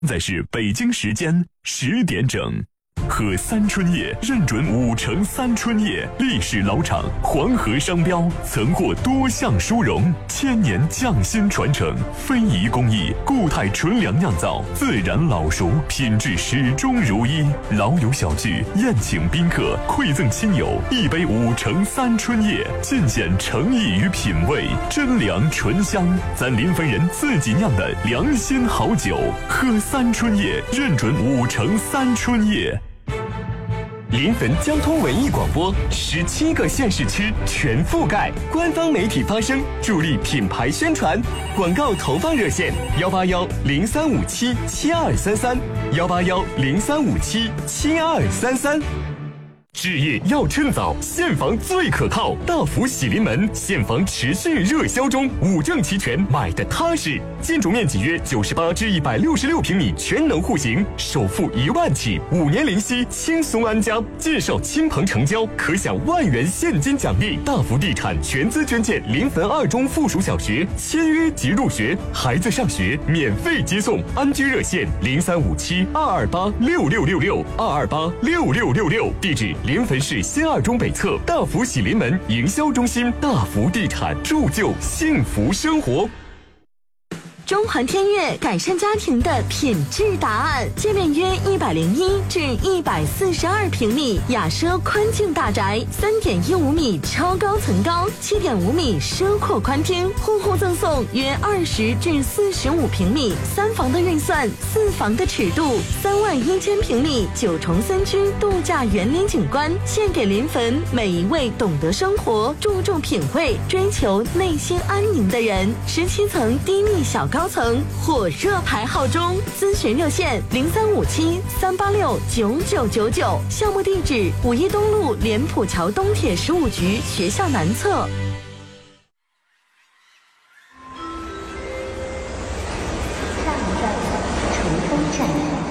现在是北京时间10点整。喝三春叶认准5城三春叶，历史老厂，黄河商标，曾获多项殊荣，1000年匠心传承，非遗工艺，固态纯粮酿造，自然老熟，品质始终如一。老友小聚，宴请宾客，馈赠亲友一杯5城三春叶，尽显诚意与品味，真粮醇香，咱临汾人自己酿的良心好酒。喝三春叶认准5城三春叶。 临汾交通文艺广播17个县市区全覆盖，官方媒体发声，助力品牌宣传。广告投放热线：18103577233，18103577233。置业要趁早，现房最可靠。大福喜临门现房持续热销中，5证齐全，买的踏实。建筑面积约98至166平米，全能户型，首付1万起，5年零息，轻松安家。介绍亲朋成交，可享1万元现金奖励。大福地产全资捐建临汾2中附属小学，签约即入学，孩子上学免费接送。安居热线035722866666，2286666，地址临汾市新2中北侧大福喜临门营销中心。大福地产，铸就幸福生活。 中环天悦改善家庭的品质答案，界面约101至142平米，雅奢宽境大宅，3.15米超高层高，7.5米奢阔宽厅，户户赠送约20至45平米，3房的预算，4房的尺度，31000平米9重3居度假园林景观，献给临汾每一位懂得生活、注重品味、追求内心安宁的人。17层低密小高层火热排号中，咨询热线0357-386-9999，项目地址5一东路莲浦桥东铁15局学校南侧。 上站重丰站。